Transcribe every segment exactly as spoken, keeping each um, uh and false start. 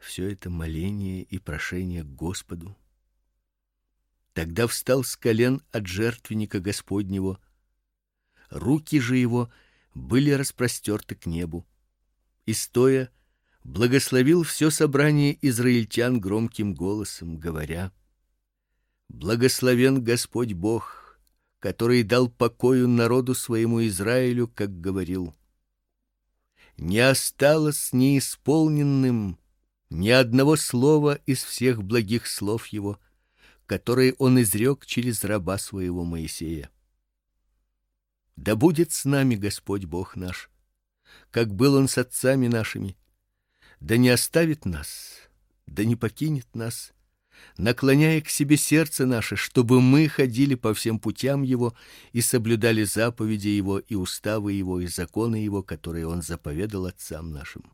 все это моление и прошение к Господу. Тогда встал с колен от жертвенника Господнего. Руки же его были распростерты к небу. И стоя благословил все собрание израильтян громким голосом, говоря: Благословен Господь Бог, который дал покою народу своему Израилю, как говорил. Не осталось неисполненным ни одного слова из всех благих слов его, которые он изрек через раба своего Моисея. Да будет с нами Господь Бог наш, как был он с отцами нашими. Да не оставит нас, да не покинет нас, наклоняя к себе сердце наше, чтобы мы ходили по всем путям его и соблюдали заповеди его и уставы его и законы его, которые он заповедал отцам нашим.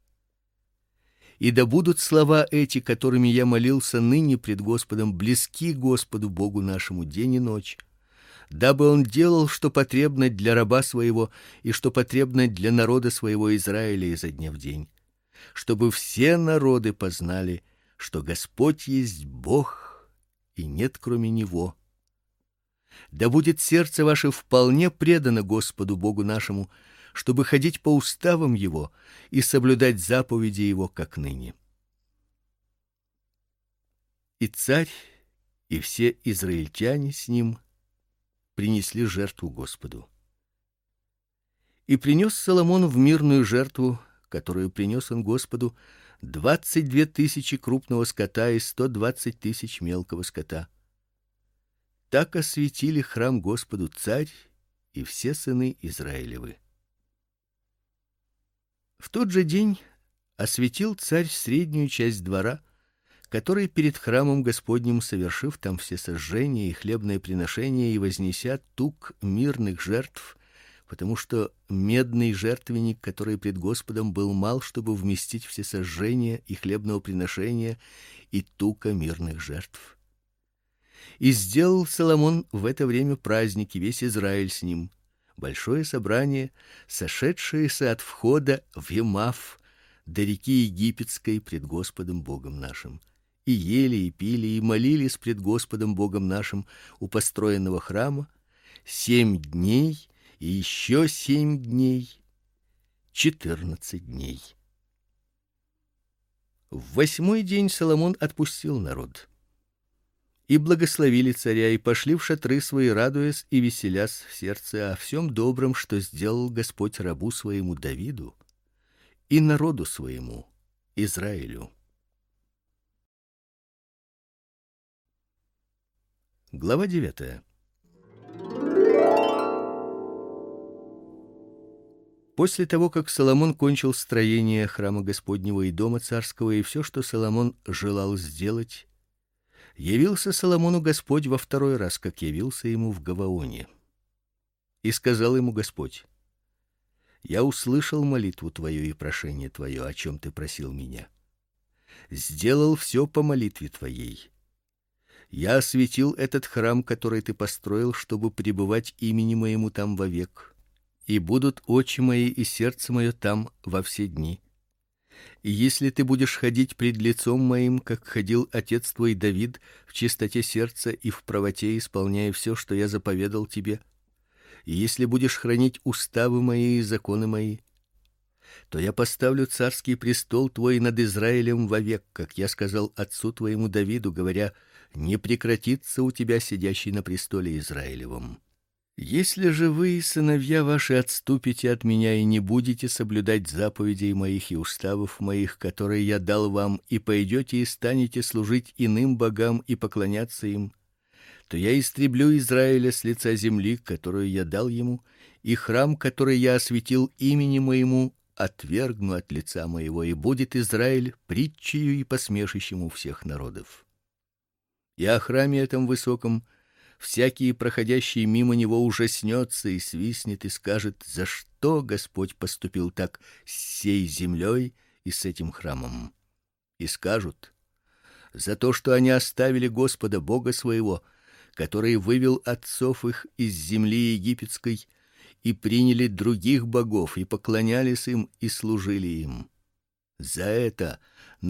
И да будут слова эти, которыми я молился ныне пред Господом, близки Господу Богу нашему день и ночь, дабы он делал, что потребно для раба своего и что потребно для народа своего Израиля изо дня в день, чтобы все народы познали, что Господь есть Бог, и нет кроме него. Да будет сердце ваше вполне предано Господу Богу нашему, чтобы ходить по уставам его и соблюдать заповеди его, как ныне. И царь, и все израильтяне с ним принесли жертву Господу. И принес Соломон в мирную жертву, которую принес он Господу, двадцать две тысячи крупного скота и сто двадцать тысяч мелкого скота. Так осветили храм Господу царь и все сыны Израилевы. В тот же день осветил царь среднюю часть двора, который перед храмом Господним, совершив там все сожжения и хлебные приношения и вознеся тук мирных жертв, потому что медный жертвенник, который пред Господом, был мал, чтобы вместить все сожжения и хлебного приношения и тука мирных жертв. И сделал Соломон в это время праздник, и весь Израиль с ним, большое собрание, сошедшееся от входа в Емаф до реки Египетской пред Господом Богом нашим. И ели, и пили, и молились пред Господом Богом нашим у построенного храма семь дней, и еще семь дней, четырнадцать дней. В восьмой день Соломон отпустил народ. И благословили царя, и пошли в шатры свои, радуясь и веселясь в сердце о всем добром, что сделал Господь рабу своему Давиду и народу своему Израилю. Глава девятая. После того, как Соломон кончил строение храма Господнего и дома царского и все, что Соломон желал сделать, явился Соломону Господь во второй раз, как явился ему в Гаваоне. И сказал ему Господь: Я услышал молитву твою и прошение твое, о чем ты просил меня. Сделал все по молитве твоей. Я осветил этот храм, который ты построил, чтобы пребывать имени моему там вовек, и будут очи мои и сердце мое там во все дни. И если ты будешь ходить пред лицом моим, как ходил отец твой Давид, в чистоте сердца и в правоте, исполняя все, что я заповедал тебе, и если будешь хранить уставы мои и законы мои, то я поставлю царский престол твой над Израилем вовек, как я сказал отцу твоему Давиду, говоря: не прекратится у тебя сидящий на престоле Израилевом. Если же вы и сыновья ваши отступите от меня и не будете соблюдать заповедей моих и уставов моих, которые я дал вам, и пойдете и станете служить иным богам и поклоняться им, то я истреблю Израиля с лица земли, которую я дал ему, и храм, который я осветил имени моему, отвергну от лица моего, и будет Израиль притчею и посмешищем у всех народов. И о храме этом высоком всякий проходящий мимо него ужаснется и свистнет и скажет: за что Господь поступил так с сей землей и с этим храмом? И скажут: за то, что они оставили Господа Бога своего, который вывел отцов их из земли египетской, и приняли других богов и поклонялись им и служили им. За это